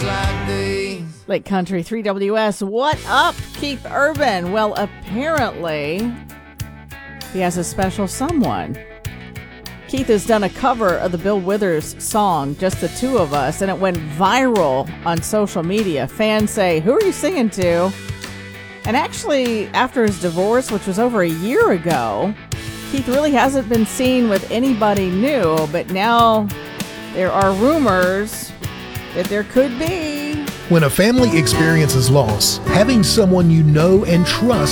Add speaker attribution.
Speaker 1: like these.
Speaker 2: Lake Country 3WS, what up, Keith Urban? Well, apparently, he has a special someone. Keith has done a cover of the Bill Withers song, Just the Two of Us, and it went viral on social media. Fans say, who are you singing to? And actually, after his divorce, which was over a year ago, Keith really hasn't been seen with anybody new, but now there are rumors that there could be.
Speaker 3: When a family experiences loss, having someone you know and trust